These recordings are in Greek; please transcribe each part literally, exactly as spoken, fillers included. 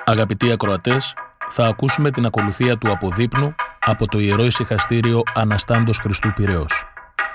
Αγαπητοί ακροατές, θα ακούσουμε την ακολουθία του αποδείπνου από το Ιερό Ησυχαστήριο Αναστάντος Χριστού Πειραιώς.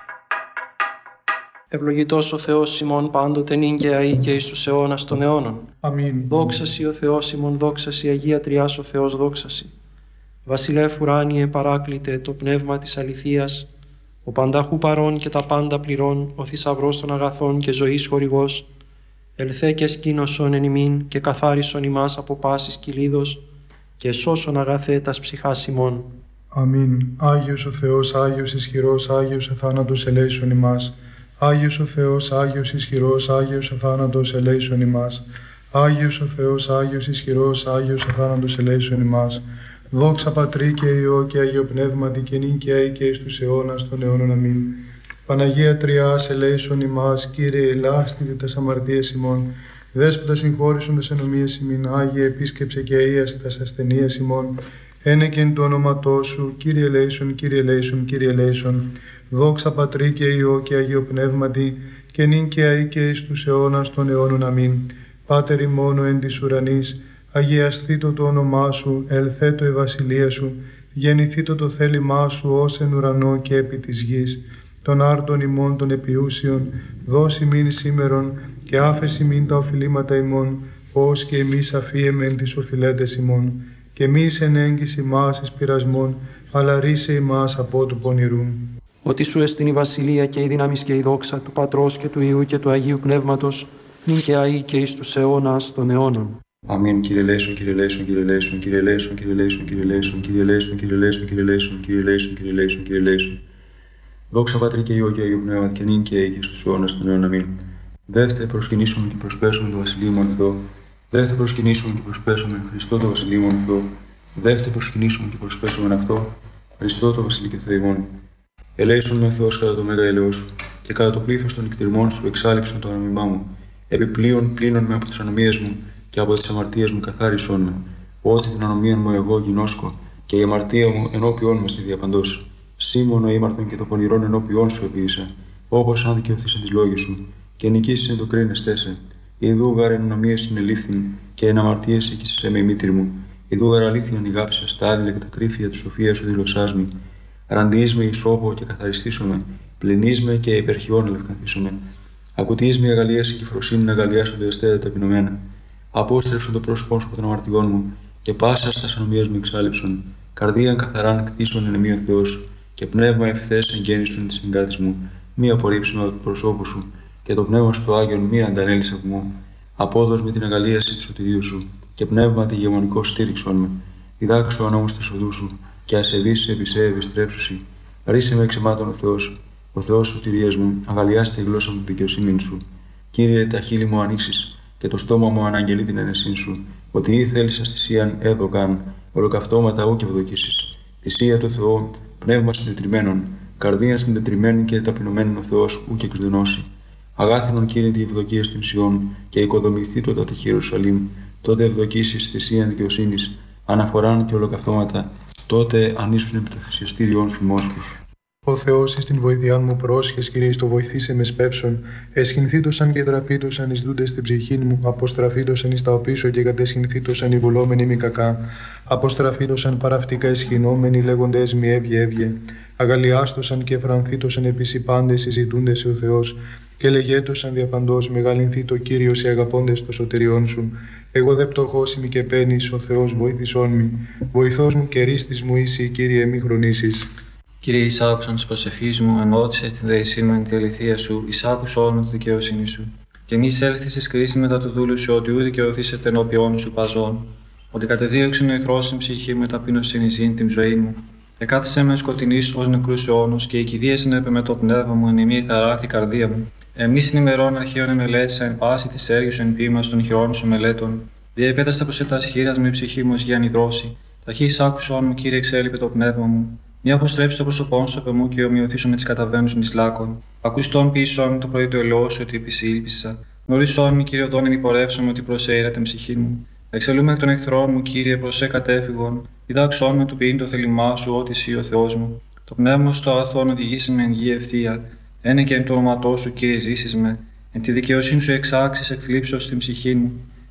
Ευλογητός ο Θεός ημών πάντοτε νυν και αεί και εις τους αιώνας των αιώνων. Αμήν. Δόξα σοι ο Θεός ημών, δόξα σοι Αγία Τριάς ο Θεός, δόξα σοι. Βασιλεύ ουράνιε παράκλητε το πνεύμα της αληθείας, ο πανταχού παρών και τα πάντα πληρών, ο θησαυρός των αγαθών και ζωής χορηγός, ελθέ και σκήνωσον εν ημίν και καθάρισον ημάς από πάσης κυλίδος και σώσον αγαθέ τας ψυχάς ημών. Αμήν. Άγιος ο Θεός, Άγιος ισχυρός, Άγιος αθάνατος ελέησον ημάς. Άγιος ο Θεός, Άγιος ισχυρός, Άγιος αθάνατος ελέησον ημάς. Άγιος ο Θεός, Άγιος ισχυρός, Άγιος αθάνατος ελέησον ημάς. Δόξα Πατρί και Υιό και Αγίο Πνεύματι και νυν και αεί και εις τους αιώνας των αιώνων. Αμήν. Παναγία Τριάς ελέησον ημάς, Κύριε ελάστητε τας αμαρτίες ημών. Δέσποτα συγχώρησον τας ενομίες ημίν, Άγιε επίσκεψε και αΐασε τας ασθενείες ημών. Ένεκεν το όνοματό σου, Κύριε ελέησον, Κύριε ελέησον, Κύριε ελέησον. Δόξα Πατρί και Υιό και Αγίο Πνεύματι και νυν και αεί και εις τους αιώνας των αιώνων. Αμήν. Πάτερ ημών εν της ουρανής, αγιασθήτω το όνομά σου, ελθέτω η βασιλεία σου, γεννηθήτω το θέλημά σου ως εν ουρανό και επί της γης. Των άρτων ημών των επιούσιων, δώσει μην σήμερον και άφεση μην τα οφειλήματα ημών, ως και εμείς αφίεμεν τις οφειλέτες ημών. Και μη εν έγκυση μας εις πειρασμών, αλλά ρίσε ημάς από του πονηρού. Ότι σου εστιν η βασιλεία και η δύναμις και η δόξα του Πατρός και του Υιού και του Αγίου Πνεύματος, νυν και αεί και εις τους αιώνας των αιώνων. Αμήν. Κύριε ελέησον, Κύριε ελέησον, Κύριε ελέησον, Κύριε ελέησον, Κύριε ελέησον, Κύριε ελέησον, Κύριε ελέησον, Κύριε ελέησον, Κύριε ελέησον, Κύριε ελέησον, Κύριε ελέησον, Κύριε ελέησον. Δόξα Πατρί και Υιό και Αγίου Πνεύματι και νυν και αεί και στους αιώνας των αιώνων. Αμήν. Δεύτε προσκυνήσουμε και προσπέσουμε το Βασιλείο μου Θεό. Δεύτε προσκυνήσουμε και προσπέσουμε Χριστό το Βασιλείο μου Θεό. Δεύτε προσκυνήσουμε και προσπέσουμε αυτό Χριστό το Βασιλείο και Θεό ημών. Ελέησον με Θεός κατά το μέγα ελαιός σου και κατά το πλήθος των νυχτηρμών σου εξάλειψον το ανομιμά μου. Επιπλέον πλύνον με από τις ανομίες μου και από τις αμαρτίες μου καθάρισον με. Ότι την ανομία μου εγώ γινώσκω και η αμαρτία μου ενώπιόν με στη διαπαντός. Σήμωνο ήμαρτον και το πονηρόν ενώπιόν σου επίησα, όπως αν δικαιωθείς τις λόγες σου, και νικήσεις εν το κρίνες σε. Ιδού γάρ εν ανομίες συνελήφθην, και εν αμαρτίες εκείσαι με η μήτρη μου. Ιδού γάρ αλήθειαν ηγάψα, στα άδειλα και τα κρύφια της σοφίας σου δηλωσάς με. Ραντιείς με ισόπο και καθαριστήσομαι, πλυνείς με και υπερχιών ελευκανθήσομαι. Ακουτείς με αγαλίαση και φροσύνη να αγαλιάσονται εστέτα ταπεινωμένα. Απόστρεψον το πρόσωπό σου από των αμαρτιών μου, και πάσα στα ανομίες μου εξάλληψον. Καρδίαν καθαράν κτίσον εν εμεί ο Θεός, και πνεύμα ευθές εγγέννησον τη συγκάτη μου. Μη απορρίψουμε από το προσώπου σου, και το πνεύμα σου το Άγιον μη αντανέλησε από μου. Απόδος με την αγαλίαση του σωτηρίου σου, και πνεύμα τη γεμονικό στήριξον με. Διδάξω ανώμους τη οδού σου, και ασεβείς επί σε επιστρέψουσι. Ρίσε με εξαιμάτων ο Θεός, ο Θεός σωτηρίας μου, αγαλιάστε η γλώσσα μου τη δικαιοσύνη σου. Κύριε, τα χείλη μου ανοίξεις, και το στόμα μου αναγγελεί την αίρεσή σου, ότι ή θέλεις αστησίαν έδωκαν, ολοκαυτώματα ού και ευδοκίσεις. Θυσία του Θεού, πνεύμα συντετριμένων, καρδία συντετριμένη και ταπεινωμένων ο Θεός ού και εξδενώσει. Αγάθινον Κύριε τη ευδοκία στην Σιών, και οικοδομηθεί το τατεχή Ιερουσαλήμ, τότε ευδοκίσεις θυσίαν δικαιοσύνης, αναφοράν και ολοκαυτώματα, τότε ανήσουν επί το θυσιαστήριόν σου μόσχους. Ο Θεός εις την βοήθειάν μου πρόσχες, Κύριε, στο βοηθήσε με σπεύσον. Εσχυνθήτωσαν και τραπήτωσαν εις δούντες στην ψυχήν μου. Αποστραφήτωσαν εις τα οπίσω και κατεσχυνθήτωσαν οι βουλόμενοι μη κακά. Αποστραφήτωσαν παραυτικά εσχυνόμενοι λέγοντες μη έβγε έβγε. Αγαλιάστωσαν και εφρανθήτωσαν επίσης οι πάντες συζητούντες ο Θεός. Και λεγέτωσαν διαπαντός μεγαλυνθεί το Κύριος οι αγαπώντες το σωτηριών σου. Εγώ δε πτωχός είμαι και παίρνεις, ο Θεός βοήθησόν μη. Βοηθός μου και ρίστης μου είσαι, Κύριε, μη χρονίσεις. Κύριε, εις άκουσον της προσευχής μου, ενώτησε την δεησή μου εν τη αληθεία σου, εις άκουσον τη δικαιοσύνη σου. Και μη εισέλθεις εις κρίση μετά του δούλου σου, ότι ού δικαιωθήσετε ενώπιόν σου παζών. Ότι κατεδίωξεν ο εχθρός την ψυχή μου, ταπείνωσιν εις ζήν την ζωή μου. Εκάθισε με σκοτεινής ως νεκρούς αιώνους, και η κηδεία συνέπε με το πνεύμα μου, εν ημί χαράθη καρδία μου. Εμείς στην ημερών αρχαίων εμελέτησα εν πάση της έργης σου εν ποίημας των χειρών σου μελέτων. Διεπέταστα προς τα σχήρας με η ψυχή μου ως για νηδρώσει. Ταχύς άκουσον μου, Κύριε, εξέλιπε το πνεύμα μου. Μη αποστρέψει το πρόσωπό σου από μου και ομοιωθήσω με τις καταβαίνουσιν εις λάκων. Ακουστόν πίσω το πρωί του ελαιός σου ότι επισήλπισα. Γνωρίσον μη, Κύριε, οδόν ενυπορεύσομαι ότι προσέειρα την ψυχή μου. Εξελούμε εκ των εχθρών μου, Κύριε, προσέ κατέφυγον. Διδάξον με του ποιήν το θέλημά σου, ότι εσύ ο Θεός μου. Το πνεύμα στο αγαθόν οδηγήσει με εν γη ευθεία. Ένε και εν το όνοματό σου, Κύριε, ζήσεις με. Εν τη δικαιοσύνη σου εξάξεις εκθλίψεως στην ψυχή μου.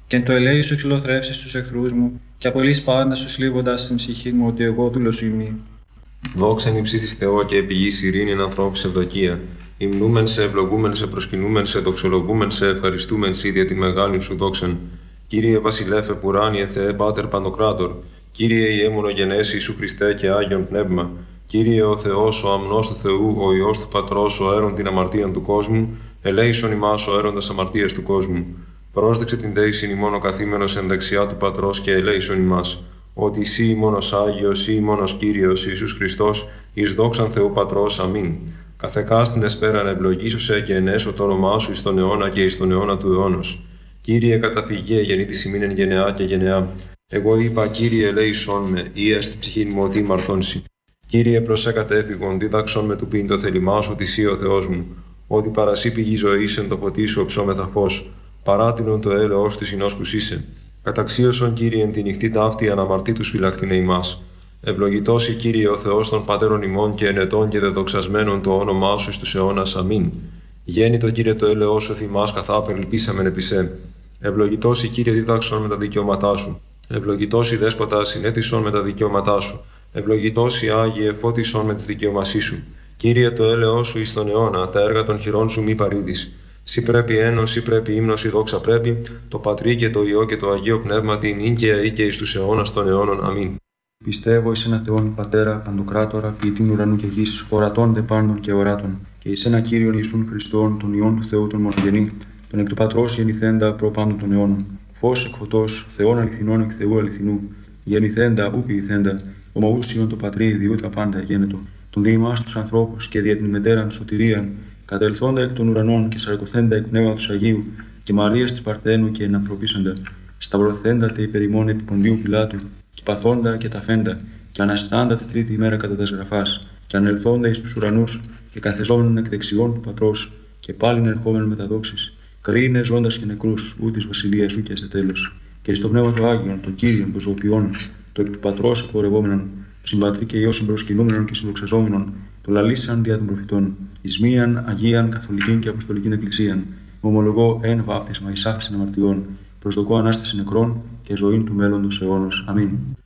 Και εν το ελέη σου εξυλοθρεύσεις τους εχθρούς μου, και απολύς πάντα σου σλίβοντας στην ψυχή μου ότι εγώ δούλος ημί. Δόξα εν υψίστης Θεό και επιγής ειρήνη εν ανθρώπους ευδοκία. Υμνούμεν σε, ευλογούμεν σε, προσκυνούμεν σε, δοξολογούμεν σε, ευχαριστούμεν σε για τη μεγάλη σου δόξαν. Κύριε Βασιλέφε Πουράνιε Θεέ Πάτερ Παντοκράτορ, Κύριε Ιε μονογενές Ιησού Χριστέ και Άγιον Πνεύμα, Κύριε ο Θεός, ο αμνός του Θεού, ο Υιός του Πατρός, ο αίρον την αμαρτίαν του κόσμου, ελέησον ημάς ο αίροντας αμαρτίας του κόσμου. Πρόσδεξε την δέησιν ημών ο καθήμενος εν δεξιά του Πατρός και ελέησον ημάς, ότι εσύ μόνος Άγιος, ή μόνος Κύριος Ιησούς Χριστός, εις δόξαν Θεού Πατρός, αμήν. Καθεκάστην εσπέραν ευλογήσωσε και ενέσω το όνομά σου εις τον αιώνα και εις τον αιώνα του αιώνος. Κύριε καταφυγέ γεννήτης ημίν εν γενεά και γενεά. Εγώ είπα, Κύριε ελέησον με, ή έστι ψυχήν μου ότι μαρθώνσι. Κύριε προσέ κατέφυγον, δίδαξον με του πίν το θέλημά σου, ότι εσύ ο Θεός μου, ότι παρασύ πηγή ζωής εν το ποτί σου οψόμεθα φως, παράτηνον το έλεος της συνόσκους είσαι. Καταξίωσον, Κύριε, εν τη νυχτή ταύτη αναμαρτήτους φυλαχτήνε ημάς. Ευλογητός η Κύριε ο Θεός των πατέρων ημών και ενετών και δεδοξασμένων το όνομά σου εις τους αιώνας. Αμήν. Γέννητο, Κύριε, το έλεος σου εφημάς καθάπερ ελπίσαμεν επί σε. Ευλογητός η Κύριε δίδαξον με τα δικαιώματά σου. Ευλογητός η Δέσποτα συνέθισον με τα δικαιώματά σου. Ευλογητός η Άγιε φώτισον με τις δικαιωμασί σου. Κύριε, το έλεος σου εις τον αιώνα, τα έργα των χειρών σου μη παρήδεις. Σύ πρέπει ένος, σύ πρέπει ύμνος, η δόξα πρέπει, το Πατρί και το Υιό και το Αγίο Πνεύμα την ίκαια ή και εις τους αιώνας των αιώνων. Αμήν. Πιστεύω εις ένα Θεόν Πατέρα, Παντοκράτορα, ποιητήν ουρανού και γης, ορατών δε πάντων και οράτων, και εις ένα Κύριον Ιησούν Χριστόν, τον Υιόν του Θεού τον μονογενή, τον εκ του Πατρός γεννηθέντα προ πάντων των αιώνων, φως εκ φωτός, Θεόν αληθινών εκ Θεού αληθινού, γεννηθέντα ου ποιηθέντα, ομοούσιον το Πατρί διού τα πάντα γένετο, τον δι' ημάς τους ανθρώπους και δια την μετέραν σωτηρίαν, κατελθόντα εκ των ουρανών και σαρκωθέντα εκ πνεύματος Αγίου, και Μαρίας της Παρθένου και ενανθρωπίσαντα, σταυρωθέντα τε υπερ ημών επί Ποντίου Πιλάτου, και παθόντα και ταφέντα, και αναστάντα τη τρίτη ημέρα κατά τας γραφάς, και ανελθόντα εις τους ουρανούς, και καθεζόμενον εκ δεξιών του Πατρός, και πάλιν ερχόμενον με τα δόξης, κρίνε ζώντας και νεκρούς, ού της βασιλείας σου και σε τέλος, και εις το πνεύμα του Άγιον, το Κύριον, το ζωοποιών, το εκ του Πατρός εκπορευόμενον, συμπατρί και Υιός συμπροσκυνούμενον και συνδοξαζόμενον, το λαλήσαν δια των προφητών, εις μίαν Αγίαν Καθολικήν και Αποστολικήν Εκκλησίαν, ομολογώ εν βάπτισμα εις άφεσιν αμαρτιών, προσδοκώ ανάσταση νεκρών και ζωήν του μέλλοντος αιώνος. Αμήν.